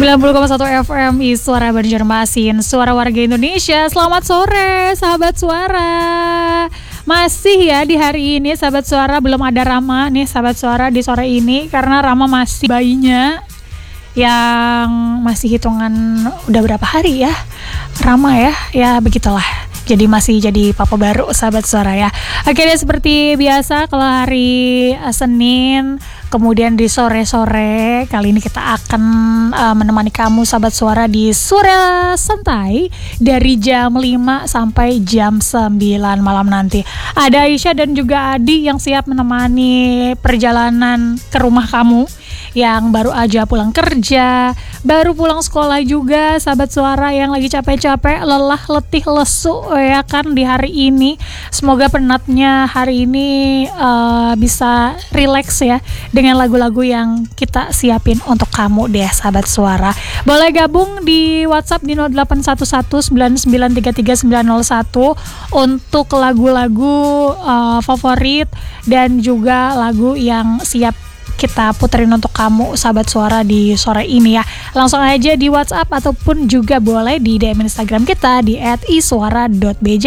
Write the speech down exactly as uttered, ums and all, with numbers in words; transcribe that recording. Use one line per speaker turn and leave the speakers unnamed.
sembilan puluh koma satu F M I Suara Banjarmasin, suara warga Indonesia. Selamat sore sahabat suara. Masih ya di hari ini sahabat suara, belum ada Rama nih sahabat suara di sore ini, karena Rama masih bayinya yang masih hitungan udah berapa hari ya Rama ya, ya begitulah. Jadi masih jadi papa baru sahabat suara ya. Oke deh, seperti biasa kalau hari uh, Senin, kemudian di sore-sore kali ini kita akan uh, menemani kamu sahabat suara di Suara Santai dari jam lima sampai jam sembilan malam nanti. Ada Aisyah dan juga Adi yang siap menemani perjalanan ke rumah kamu yang baru aja pulang kerja, baru pulang sekolah juga sahabat suara, yang lagi capek-capek, lelah, letih, lesu ya kan di hari ini. Semoga penatnya hari ini uh, bisa relax ya dengan lagu-lagu yang kita siapin untuk kamu deh sahabat suara. Boleh gabung di WhatsApp di nol delapan satu satu sembilan sembilan tiga tiga sembilan nol satu untuk lagu-lagu uh, favorit dan juga lagu yang siap kita puterin untuk kamu sahabat suara di sore ini ya. Langsung aja di WhatsApp ataupun juga boleh di D M Instagram kita di et i suara dot b j.